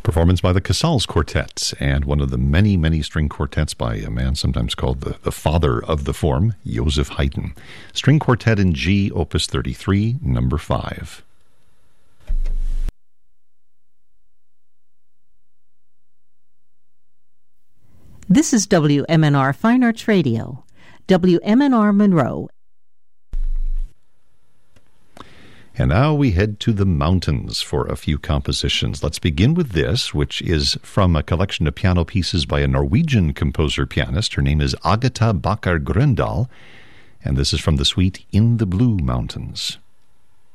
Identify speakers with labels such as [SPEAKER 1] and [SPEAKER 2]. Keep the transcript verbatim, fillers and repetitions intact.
[SPEAKER 1] Performance by the Casals Quartet, and one of the many, many string quartets by a man sometimes called the, the father of the form, Joseph Haydn. String Quartet in G, Opus thirty-three, number five.
[SPEAKER 2] This is W M N R Fine Arts Radio, W M N R Monroe.
[SPEAKER 1] And now we head to the mountains for a few compositions. Let's begin with this, which is from a collection of piano pieces by a Norwegian composer-pianist. Her name is Agatha Bakker Grøndal, and this is from the suite In the Blue Mountains.